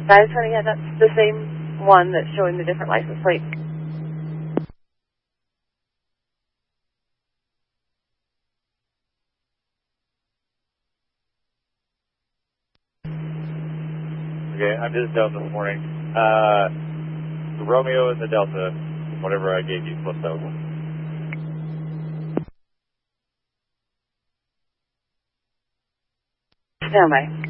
Guys, honey, yeah, that's the same one that's showing the different license plate. Okay, I'm just Delta this morning. The Romeo and the Delta, whatever I gave you, plus that one. Stand by.